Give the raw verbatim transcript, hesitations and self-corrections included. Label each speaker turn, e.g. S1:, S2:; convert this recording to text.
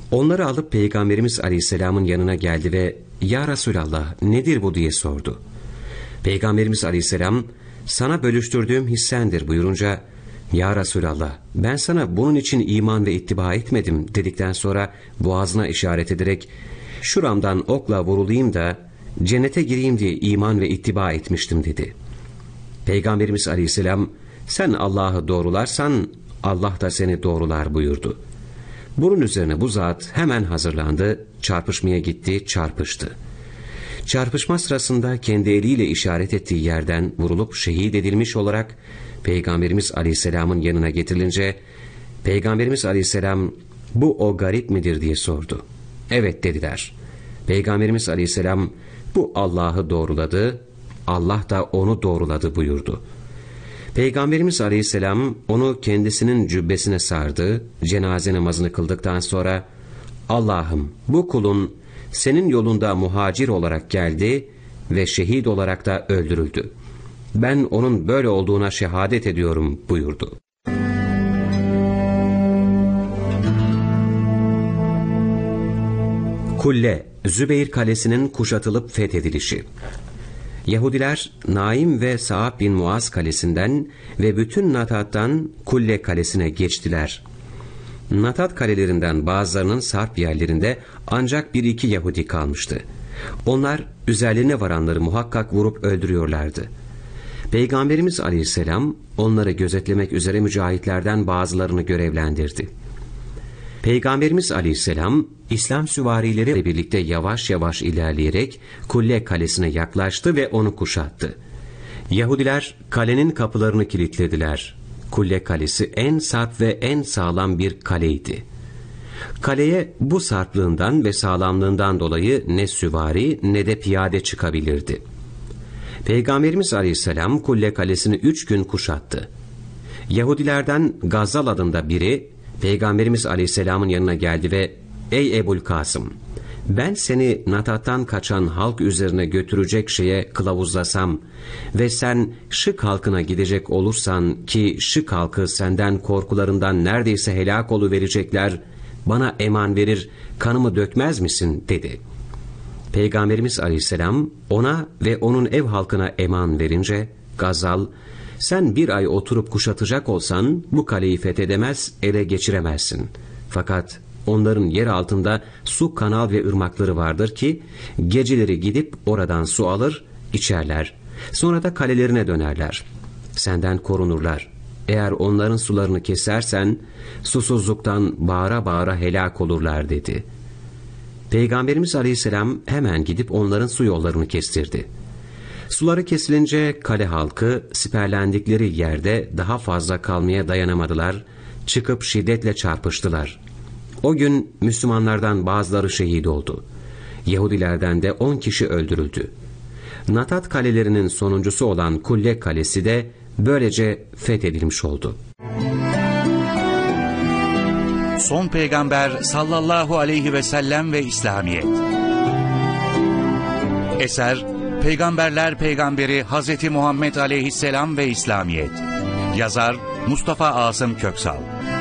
S1: Onları alıp Peygamberimiz Aleyhisselam'ın yanına geldi ve "Ya Resulallah, nedir bu?" diye sordu. Peygamberimiz Aleyhisselam, "Sana bölüştürdüğüm hissendir" buyurunca, "Ya Resulallah, ben sana bunun için iman ve ittiba etmedim" dedikten sonra boğazına işaret ederek, "Şuramdan okla vurulayım da cennete gireyim diye iman ve ittiba etmiştim" dedi. Peygamberimiz Aleyhisselam, "Sen Allah'ı doğrularsan Allah da seni doğrular" buyurdu. Bunun üzerine bu zat hemen hazırlandı, çarpışmaya gitti, çarpıştı. Çarpışma sırasında kendi eliyle işaret ettiği yerden vurulup şehit edilmiş olarak Peygamberimiz Aleyhisselam'ın yanına getirilince, Peygamberimiz Aleyhisselam, "Bu o garip midir?" diye sordu. "Evet" dediler. Peygamberimiz Aleyhisselam, "Bu Allah'ı doğruladı, Allah da onu doğruladı" buyurdu. Peygamberimiz Aleyhisselam onu kendisinin cübbesine sardı, cenaze namazını kıldıktan sonra, "Allah'ım, bu kulun senin yolunda muhacir olarak geldi ve şehit olarak da öldürüldü. Ben onun böyle olduğuna şehadet ediyorum" buyurdu. Kulle, Zübeyir Kalesi'nin kuşatılıp fethedilişi. Yahudiler, Naim ve Sa'ab bin Muaz kalesinden ve bütün Natat'tan Kulle kalesine geçtiler. Natat kalelerinden bazılarının sarp yerlerinde ancak bir iki Yahudi kalmıştı. Onlar üzerlerine varanları muhakkak vurup öldürüyorlardı. Peygamberimiz Aleyhisselam onları gözetlemek üzere mücahitlerden bazılarını görevlendirdi. Peygamberimiz Aleyhisselam, İslam süvarileri birlikte yavaş yavaş ilerleyerek Kulle kalesine yaklaştı ve onu kuşattı. Yahudiler kalenin kapılarını kilitlediler. Kulle kalesi en sarp ve en sağlam bir kaleydi. Kaleye bu sarplığından ve sağlamlığından dolayı ne süvari ne de piyade çıkabilirdi. Peygamberimiz Aleyhisselam Kulle kalesini üç gün kuşattı. Yahudilerden Gazal adında biri Peygamberimiz Aleyhisselam'ın yanına geldi ve "Ey Ebul Kasım, ben seni Natat'tan kaçan halk üzerine götürecek şeye kılavuzlasam ve sen Şık halkına gidecek olursan ki Şık halkı senden korkularından neredeyse helak oluverecekler, bana eman verir, kanımı dökmez misin?" dedi. Peygamberimiz Aleyhisselam ona ve onun ev halkına eman verince Gazal, "Sen bir ay oturup kuşatacak olsan bu kaleyi fethedemez, ele geçiremezsin. Fakat onların yer altında su, kanal ve ırmakları vardır ki geceleri gidip oradan su alır, içerler. Sonra da kalelerine dönerler. Senden korunurlar. Eğer onların sularını kesersen susuzluktan bağıra bağıra helak olurlar" dedi. Peygamberimiz Aleyhisselam hemen gidip onların su yollarını kestirdi. Suları kesilince kale halkı siperlendikleri yerde daha fazla kalmaya dayanamadılar, çıkıp şiddetle çarpıştılar. O gün Müslümanlardan bazıları şehit oldu. Yahudilerden de on kişi öldürüldü. Natat kalelerinin sonuncusu olan Kulle kalesi de böylece fethedilmiş oldu.
S2: Son Peygamber sallallahu aleyhi ve sellem ve İslamiyet. Eser Peygamberler Peygamberi Hazreti Muhammed Aleyhisselam ve İslamiyet. Yazar Mustafa Asım Köksal.